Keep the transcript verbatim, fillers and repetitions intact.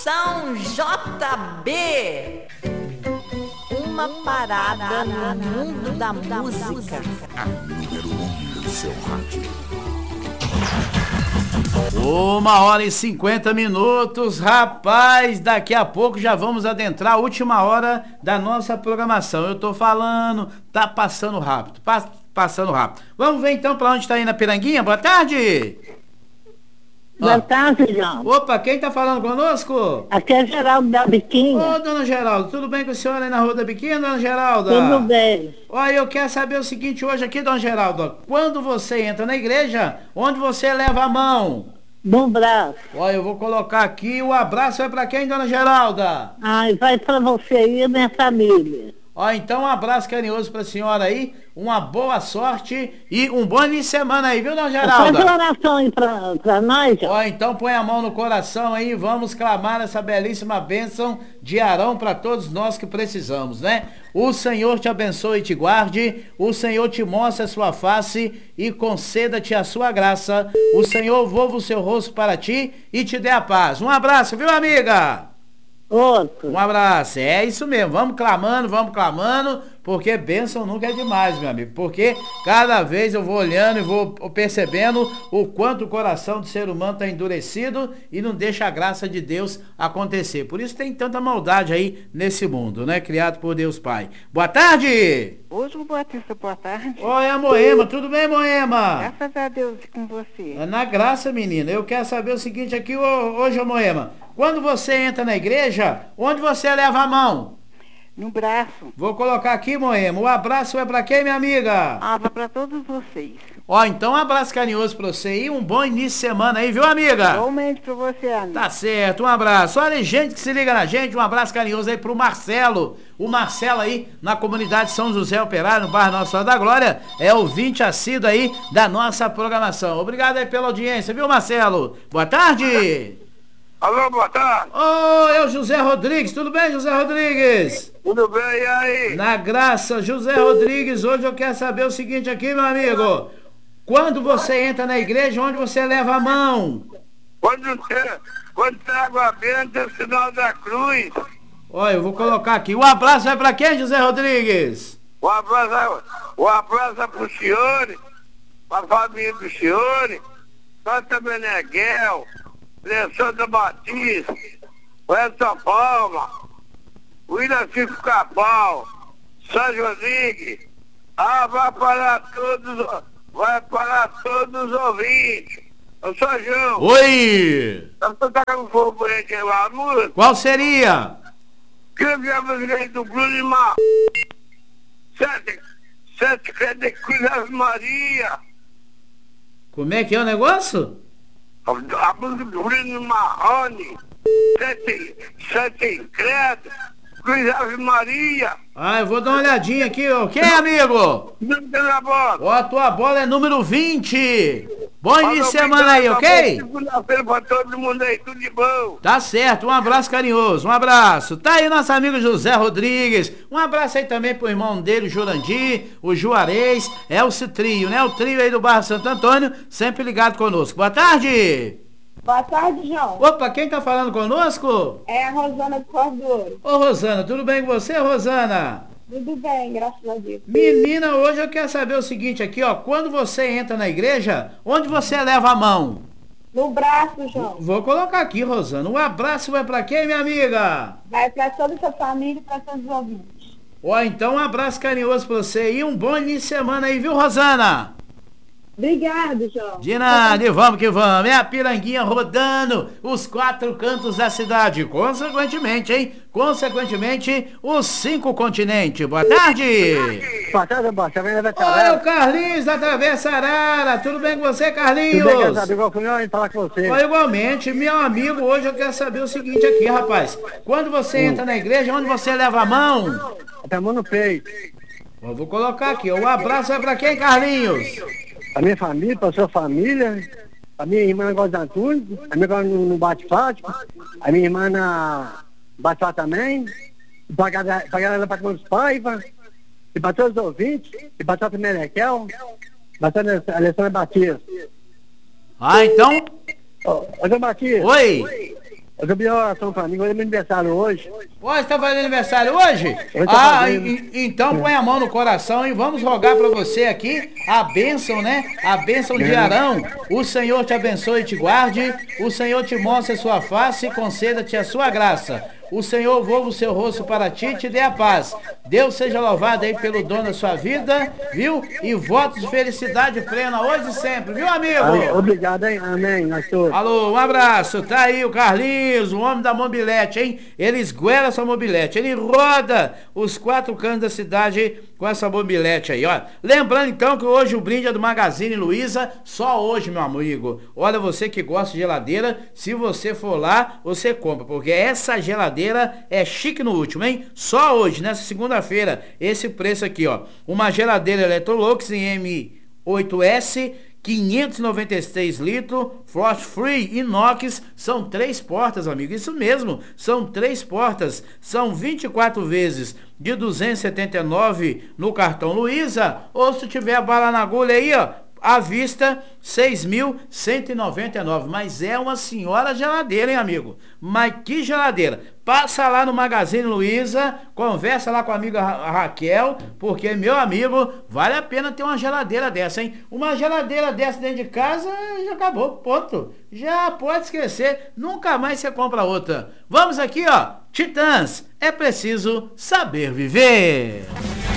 Moção J B. Uma parada no mundo da música. A número um no seu rádio. Uma hora e cinquenta minutos, rapaz, daqui a pouco já vamos adentrar a última hora da nossa programação. Eu tô falando, tá passando rápido, pa- passando rápido. Vamos ver então pra onde tá indo a Piranguinha, boa tarde! Boa Ó. tarde, João. Opa, quem tá falando conosco? Aqui é Geraldo da Biquinha. Ô, dona Geralda, tudo bem com a senhora aí na Rua da Biquinha, dona Geralda? Tudo bem. Olha, eu quero saber o seguinte hoje aqui, dona Geralda, quando você entra na igreja, onde você leva a mão? No braço. Olha, eu vou colocar aqui, o abraço é pra quem, dona Geralda? Ai, vai pra você e a minha família. Ó, então um abraço carinhoso pra senhora aí, uma boa sorte e um bom início de semana aí, viu, dona Faz Geralda? uma oração aí pra, pra nós, João. Ó, então põe a mão no coração aí, vamos clamar essa belíssima bênção de Arão para todos nós que precisamos, né? O Senhor te abençoe e te guarde, o Senhor te mostre a sua face e conceda-te a sua graça, o Senhor volva o seu rosto para ti e te dê a paz. Um abraço, viu, amiga? Outro. Um abraço, é isso mesmo, vamos clamando, vamos clamando, porque bênção nunca é demais, meu amigo, porque cada vez eu vou olhando e vou percebendo o quanto o coração do ser humano está endurecido e não deixa a graça de Deus acontecer, por isso tem tanta maldade aí nesse mundo, né, criado por Deus Pai. Boa tarde! Hoje o Batista, boa tarde. Oi, a Moema, tudo bem, Moema? Graças a Deus com você. É na graça, menina, eu quero saber o seguinte aqui ô, hoje, ô Moema, quando você entra na igreja, onde você leva a mão? No braço. Vou colocar aqui, Moema. O abraço é pra quem, minha amiga? Ava para todos vocês. Ó, então um abraço carinhoso pra você e um bom início de semana aí, viu, amiga? Igualmente para você, amiga. Tá certo, um abraço. Olha, gente que se liga na gente, um abraço carinhoso aí pro Marcelo. O Marcelo aí, na comunidade São José Operário, no bairro Nossa Senhora da Glória, é ouvinte assíduo aí da nossa programação. Obrigado aí pela audiência, viu, Marcelo? Boa tarde! Alô, boa tarde. Ô, é o José Rodrigues, tudo bem, José Rodrigues? Tudo bem, e aí? Na graça, José Rodrigues, hoje eu quero saber o seguinte aqui, meu amigo. Quando você entra na igreja, onde você leva a mão? Quando você, quando você água benta, é o sinal da cruz. Olha, eu vou colocar aqui. O abraço é pra quem, José Rodrigues? Um abraço, um abraço é pro senhor, pra família do senhor, Santa Meneghel, Alessandra Batista, Weston Palma, William Chico Cabal, Sérgio Rodrigues. Ah, vai para todos, vai para todos os ouvintes. Eu sou João. Oi! Eu tô tocando fogo por aí, que é uma música. Qual seria? Escrevi a música do Bruno e Mar. Sete, sete, Crede Cruz Ave Maria. Como é que é o negócio? A música do Bruno Marrone. Sete, sete, Credo, Cruz Ave Maria. Ah, eu vou dar uma olhadinha aqui, ok, amigo? Número da bola. Ó, a tua bola é número vinte. Bom início de semana aí, ok? Segunda-feira pra todo mundo aí, tudo de bom. Tá certo, um abraço carinhoso, um abraço. Tá aí nosso amigo José Rodrigues. Um abraço aí também pro irmão dele, o Jurandir, o Juarez, é o Trio, né? O trio aí do bairro Santo Antônio, sempre ligado conosco. Boa tarde! Boa tarde, João. Opa, quem tá falando conosco? É a Rosana do Cordouro. Ô, Rosana, tudo bem com você, Rosana? Tudo bem, graças a Deus. Menina, hoje eu quero saber o seguinte aqui, ó. Quando você entra na igreja, onde você leva a mão? No braço, João. Vou colocar aqui, Rosana. Um abraço vai pra quem, minha amiga? Vai para toda a sua família e para todos os ouvintes. Ó, então um abraço carinhoso pra você e um bom início de semana aí, viu, Rosana? Obrigado, João. De nada, e vamos que vamos. É a Piranguinha rodando os quatro cantos da cidade. Consequentemente, hein? Consequentemente, os cinco continentes. Boa tarde! Boa tarde, boa tarde. Olha o Carlinhos da Travessa Arara. Tudo bem com você, Carlinhos? Tudo bem, casado, igual fui eu falar com você. Ó, igualmente, meu amigo, hoje eu quero saber o seguinte aqui, rapaz. Quando você entra na igreja, onde você leva a mão? Tá a mão no peito. Ó, vou colocar aqui, ó. Um abraço é pra quem, Carlinhos? A minha família, pra sua família, a minha irmã gosta de Antunes, a minha irmã no Bate Fático, a minha irmã na Bate Fático também, pra galera pra os Paiva, e pra todos os ouvintes, e pra toda a Melequel, pra toda a Alessandra Batista. Ah, então... Ô, ô, João Batista. Oi! Eu queria uma oração pra mim, hoje é meu aniversário hoje. Hoje tá fazendo aniversário hoje? Hoje tá Ah, fazendo. e- e- então põe a mão no coração e vamos rogar pra você aqui a bênção, né? A bênção de Arão. O Senhor te abençoe e te guarde. O Senhor te mostre a sua face e conceda-te a sua graça. O Senhor volva o seu rosto para ti e te dê a paz. Deus seja louvado aí pelo dom da sua vida, viu? E votos de felicidade plena hoje e sempre, viu, amigo? Ah, obrigado, hein? Amém, nós todos. Alô, um abraço, tá aí o Carlinhos, o homem da mobilete, hein? Ele esguela essa mobilete, ele roda os quatro cantos da cidade com essa mobilete aí, ó. Lembrando então que hoje o brinde é do Magazine Luiza, só hoje, meu amigo. Olha, você que gosta de geladeira, se você for lá, você compra, porque essa geladeira é chique no último, hein? Só hoje, nessa segunda-feira, esse preço aqui, ó. Uma geladeira Electrolux em M oito S, quinhentos e noventa e seis litros, frost free, inox, são três portas, amigo, isso mesmo, são três portas, são vinte e quatro vezes de duzentos e setenta e nove no cartão Luiza, ou se tiver bala na agulha aí, ó, à vista, seis mil cento e noventa e nove, mas é uma senhora geladeira, hein, amigo? Mas que geladeira! Passa lá no Magazine Luiza, conversa lá com a amiga Ra- Raquel, porque, meu amigo, vale a pena ter uma geladeira dessa, hein? Uma geladeira dessa dentro de casa, já acabou, ponto. Já pode esquecer, nunca mais você compra outra. Vamos aqui, ó, Titãs, é preciso saber viver.